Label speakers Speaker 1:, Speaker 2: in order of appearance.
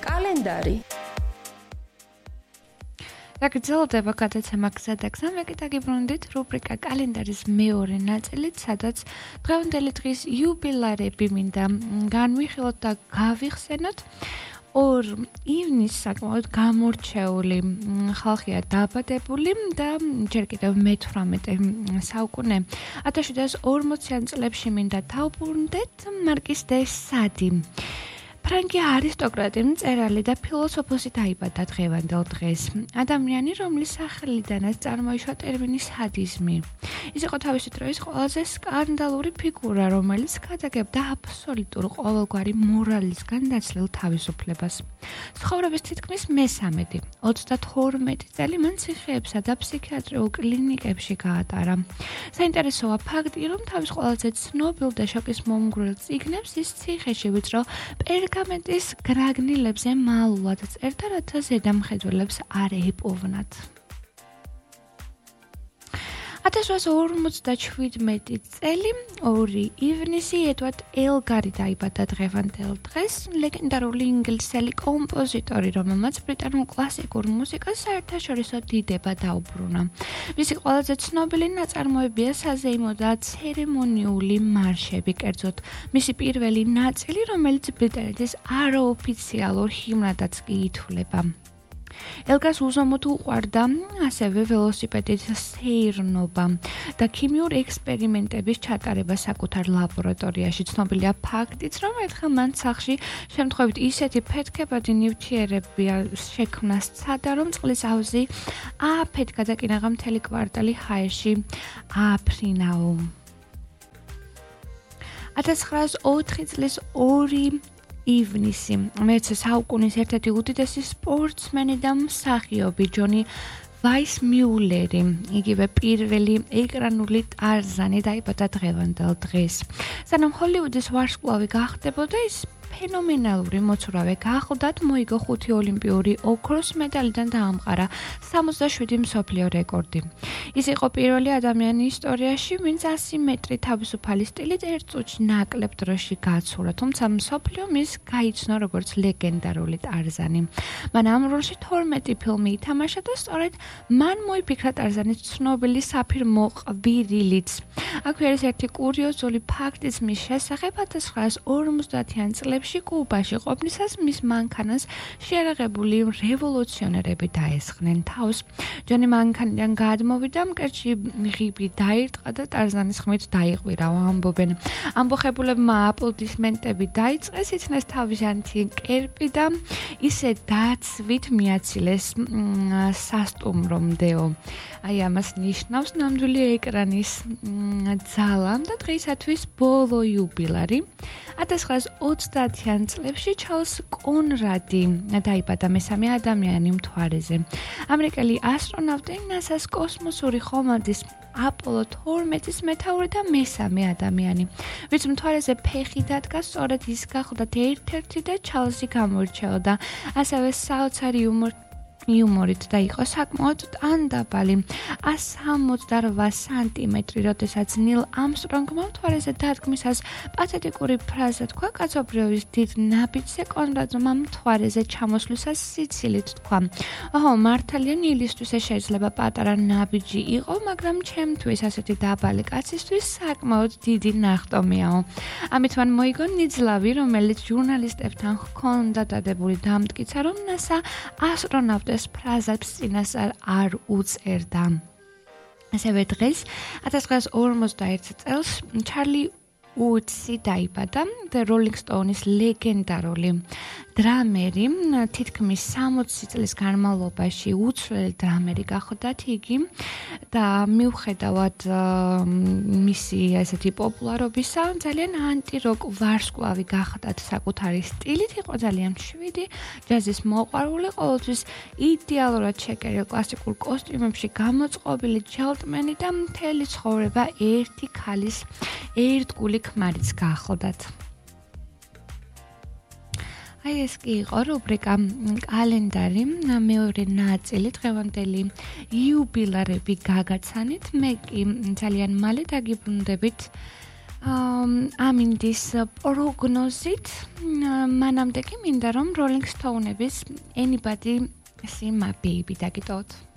Speaker 1: კალენდარი.
Speaker 2: გაგრძელდება გადაცემა გზადაგზა, მე კი დაგიბრუნდით რუბრიკა კალენდარის მეორე ნაწილით, სადაც დღევანდელი დღის იუბილარები მინდა განვიხილოთ და გავიხსენოთ. 2 ივნისს საკმაოდ გამორჩეული ხალხია დაბადებული და ჯერ კიდევ მე-18 საუკუნე 1740-იან წლებში მინდა დავბრუნდეთ მარკიზ დე სადი. ფრანგი არისტოკრატი, მწერალი და ფილოსოფოსი დაიბადა დღევანდელ დღეს. ადამიანი, რომლის სახელიდანაც წარმოიშვა ტერმინი სადიზმი. ის იყო თავისი დროის ყველაზე სკანდალური ფიგურა, რომელიც გადაგებდა აბსოლუტურ ყოველგვარი მორალისგან დაცლილ თავისუფლებას. ცხოვრების თითქმის მე-13, 32 წელი მან ციხეებსა და ფსიქიატრიულ კლინიკებში გაატარა. საინტერესოა ფაქტი, რომ თავის ყველაზე ცნობილ და შოკის მომგვრელ წიგნებს ის ციხეში ვიწრო პერგამენტის გრაგნილებზე მალულად წერდა, რათა ზედამხედველებს არ ეპოვნათ. 1857 წელი 2 ივნისი ედვარდ ელგარი დაიბადა დღევანდელ დღეს, ლეგენდარული ინგლისელი კომპოზიტორი, რომელმაც ბრიტანულ კლასიკურ მუსიკას საერთაშორისო დიდება დაუბრუნა. მისი ყველაზე ცნობილი ნაწარმოებია საზეიმო და ცერემონიული მარშები, კერძოდ მისი პირველი ნაწილი, რომელიც ბრიტანეთის არაოფიციალურ ჰიმნადაც კი ითვლება. ელგას უზომოდ უყვარდა ასევე ველოსიპედით სეირნობა და ქიმიურ ექსპერიმენტების ჩატარება საკუთარ ლაბორატორიაში. ცნობილია ფაქტიც, რომ ერთხელ მან სახლში შემთხვევით ისეთი ფეთქებადი ნივთიერები შექმნა სცადა, რომ წყლის ავზი ააფეთქა და კინაღამ მთელი კვარტალი ჰაერში ააფრინაო. 1904 წლის 2 ივნისი, მე-20 საუკუნის ერთ-ერთი უდიდესი სპორტსმენი და მსახიობი ჯონი ვაისმიულერი, იგივე პირველი ეკრანული ტარზანი დაიბადა დღევანდელ დღეს. სანამ ჰოლივუდის ვარსკვლავი გახდებოდა, ის ფენომენალური მოცურავე გახლდათ, მოიგო 5 ოლიმპიური ოქროს მედალიდან დაამყარა 67 მსოფლიო რეკორდი. ის იყო პირველი ადამიანი ისტორიაში, ვინც 100 მეტრი თავისუფალი სტილით 1 წუთში ნაკლებ დროში გაცურა, თუმცა მსოფლიო მის გაიცნო როგორც ლეგენდარული ტარზანი. მან ამ როლში 12 ფილმი ითამაშა და სწორედ მან მოიფიქრა ტარზანის ცნობილი საფირმოყვირილიც. აქვე არის ერთი კურიოზული ფაქტიც მის შესახებ. 1950-იან წლებში კუბაში ყოფნისას მის მანქანას შეერაღებული რევოლუციონერები დაესხნენ თავს. ჯონი მანქანიდან გადმოვიდა, მკერდში ღიბი დაირტყა და ტარზანის ხმით დაიყვირა, ამბობენ. ამბოხებულებმა აპლოდისმენტები დაიწყეს, იცნეს თავიანთი კერპი და ისე დაცვით მიაცილეს სასტუმრომდეო. აი ამას ნიშნავს ნამდვილი ეკრანის ძალა და დღეისათვის ბოლო იუბილარი. 1930-იან წლებში ჩარლზ კონრადი დაიბადა მესამე ადამიანი მთვარეზე. ამერიკელი ასტრონავტი, ნასას კოსმოსური ხომალდის აპოლო 12-ის მეთაური და მესამე ადამიანი, ვინც მთვარეზე ფეხი დადგა, სწორედ ის გახლდათ ერთ-ერთი და ჩარლზი გამოირჩეოდა ასევე საოცარი იუმორით და იყო საკმაოდ ტანდაბალი 168 სანტიმეტრი, როდესაც ნილ ამსტრონგმა მთვარეზე დადგმისას პათეტიკური ფრაზა თქვა, კაცობრიობის დიდ ნაბიჯზე კონრადმა მთვარეზე ჩამოსვლისას სიცილით თქვა. ოჰო, მართალია, ნილისთვის შეიძლება პატარა ნაბიჯი იყო, მაგრამ ჩემთვის ასეთი დაბალი კაცისთვის საკმაოდ დიდი ნახტომიაო. ამით მან მოიგო ნიძლავი, რომელიც ჟურნალისტებთან ჰქონდა დადებული დამტკიცა, რომ NASA ასტრონავტ ფრაზებს წინასწარ არ უწერდა. ასევე დღეს 1941 წელს ჩარლი უოტსი დაიბადა, The Rolling Stones ლეგენდარული დრამერი, თითქმის 60 წლის განმავლობაში უცვლელი დრამერი გახდათ იგი და მიუხედავად მისი ესეთი პოპულარობისა, ძალიან ანტიროკ ვარსკვლავი გახდათ საკუთარი სტილით, იყო ძალიან მშვიდი ჯაზის მოყვარული, ყოველთვის იდეალურად შეკერილ კლასიკურ კოსტიუმებში გამოწყობილი ჯელტმენი და მთელი ცხოვრება ერთი ქალის ერთგული ქმარიც გახლდათ. აი ეს კი იყო რუბრიკა კალენდარი, მეორე ნაწილი, დღევანდელი იუბილარები გაგაცანით. მე კი ძალიან მალე დაგიბრუნდებით ამინდის პროგნოზით მანამდე კი მინდა რომ Rolling Stone-ების Anybody See My Baby დაგიტოვოთ.